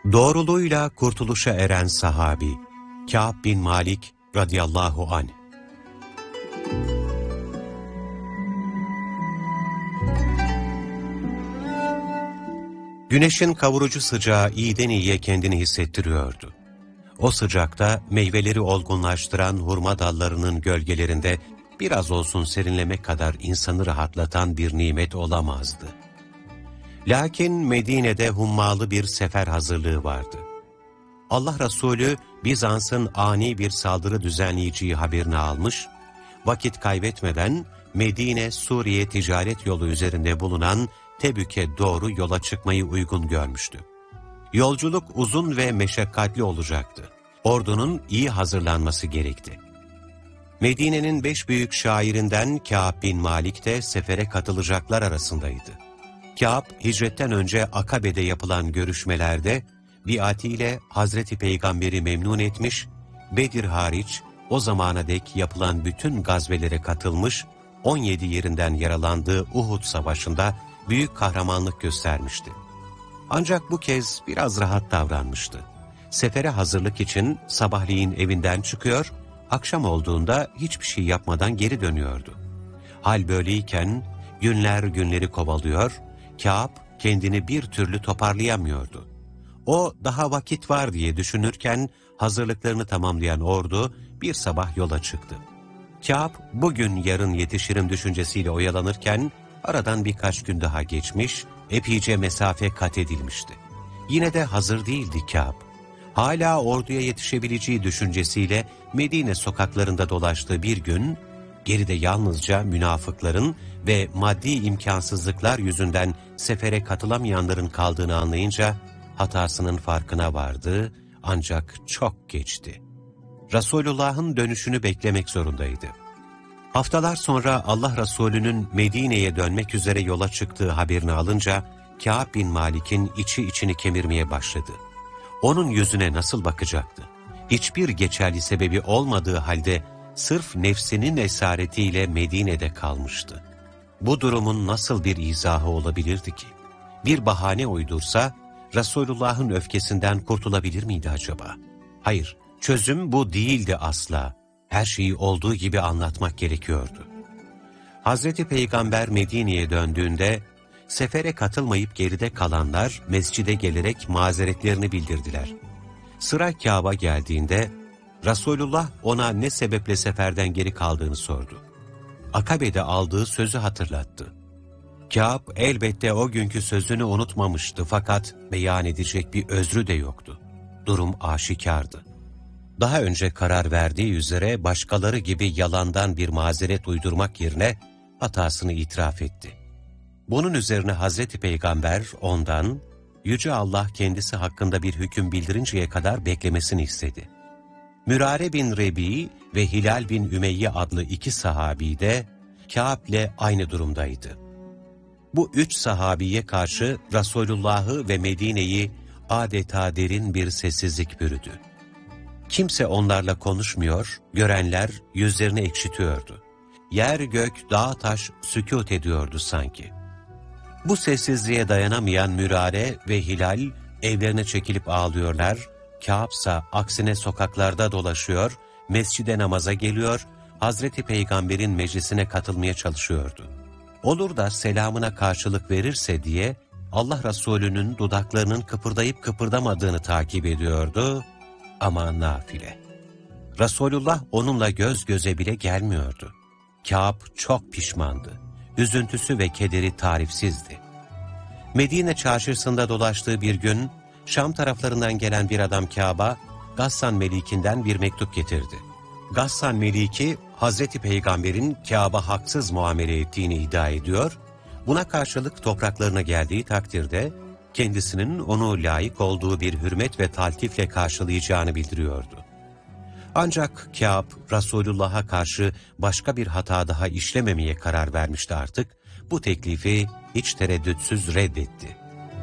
Doğruluğuyla kurtuluşa eren sahabi Kâb bin Malik radıyallahu anh. Güneşin kavurucu sıcağı iyiden iyiye kendini hissettiriyordu. O sıcakta meyveleri olgunlaştıran hurma dallarının gölgelerinde biraz olsun serinlemek kadar insanı rahatlatan bir nimet olamazdı. Lakin Medine'de hummalı bir sefer hazırlığı vardı. Allah Resulü Bizans'ın ani bir saldırı düzenleyeceği haberini almış, vakit kaybetmeden Medine-Suriye ticaret yolu üzerinde bulunan Tebük'e doğru yola çıkmayı uygun görmüştü. Yolculuk uzun ve meşakkatli olacaktı. Ordunun iyi hazırlanması gerekti. Medine'nin 5 büyük şairinden Kâb bin Malik de sefere katılacaklar arasındaydı. Kâb, hicretten önce Akabe'de yapılan görüşmelerde biatiyle Hazreti Peygamber'i memnun etmiş, Bedir hariç o zamana dek yapılan bütün gazvelere katılmış, 17 yerinden yaralandığı Uhud Savaşı'nda büyük kahramanlık göstermişti. Ancak bu kez biraz rahat davranmıştı. Sefere hazırlık için sabahleyin evinden çıkıyor, akşam olduğunda hiçbir şey yapmadan geri dönüyordu. Hal böyleyken günler günleri kovalıyor, Kâb kendini bir türlü toparlayamıyordu. O daha vakit var diye düşünürken hazırlıklarını tamamlayan ordu bir sabah yola çıktı. Kâb bugün yarın yetişirim düşüncesiyle oyalanırken aradan birkaç gün daha geçmiş, epeyce mesafe kat edilmişti. Yine de hazır değildi Kâb. Hala orduya yetişebileceği düşüncesiyle Medine sokaklarında dolaştığı bir gün, geride yalnızca münafıkların ve maddi imkansızlıklar yüzünden sefere katılamayanların kaldığını anlayınca hatasının farkına vardı, ancak çok geçti. Resulullah'ın dönüşünü beklemek zorundaydı. Haftalar sonra Allah Resulü'nün Medine'ye dönmek üzere yola çıktığı haberini alınca Kâb bin Malik'in içini kemirmeye başladı. Onun yüzüne nasıl bakacaktı? Hiçbir geçerli sebebi olmadığı halde sırf nefsinin esaretiyle Medine'de kalmıştı. Bu durumun nasıl bir izahı olabilirdi ki? Bir bahane uydursa Resulullah'ın öfkesinden kurtulabilir miydi acaba? Hayır, çözüm bu değildi asla. Her şeyi olduğu gibi anlatmak gerekiyordu. Hazreti Peygamber Medine'ye döndüğünde sefere katılmayıp geride kalanlar mescide gelerek mazeretlerini bildirdiler. Sıra Kâb'a geldiğinde Resulullah ona ne sebeple seferden geri kaldığını sordu. Akabe'de aldığı sözü hatırlattı. Kâb elbette o günkü sözünü unutmamıştı fakat beyan edecek bir özrü de yoktu. Durum aşikardı. Daha önce karar verdiği üzere başkaları gibi yalandan bir mazeret uydurmak yerine hatasını itiraf etti. Bunun üzerine Hazreti Peygamber ondan, Yüce Allah kendisi hakkında bir hüküm bildirinceye kadar beklemesini istedi. Mürare bin Rebi ve Hilal bin Ümeyye adlı 2 sahabi de Kâb'le aynı durumdaydı. Bu 3 sahabiye karşı Resulullah'ı ve Medine'yi adeta derin bir sessizlik bürüdü. Kimse onlarla konuşmuyor, görenler yüzlerini ekşitiyordu. Yer gök, dağ taş sükût ediyordu sanki. Bu sessizliğe dayanamayan Mürare ve Hilal evlerine çekilip ağlıyorlar, Kâb'sa aksine sokaklarda dolaşıyor, mescide namaza geliyor, Hazreti Peygamber'in meclisine katılmaya çalışıyordu. Olur da selamına karşılık verirse diye Allah Resulü'nün dudaklarının kıpırdayıp kıpırdamadığını takip ediyordu ama nafile. Resulullah onunla göz göze bile gelmiyordu. Kâb çok pişmandı. Üzüntüsü ve kederi tarifsizdi. Medine çarşısında dolaştığı bir gün Şam taraflarından gelen bir adam Kâb'a Gassan Melik'inden bir mektup getirdi. Gassan Meliki Hazreti Peygamber'in Kâb'a haksız muamele ettiğini iddia ediyor, buna karşılık topraklarına geldiği takdirde kendisinin onu layık olduğu bir hürmet ve taltifle karşılayacağını bildiriyordu. Ancak Kâb, Resulullah'a karşı başka bir hata daha işlememeye karar vermişti artık, bu teklifi hiç tereddütsüz reddetti.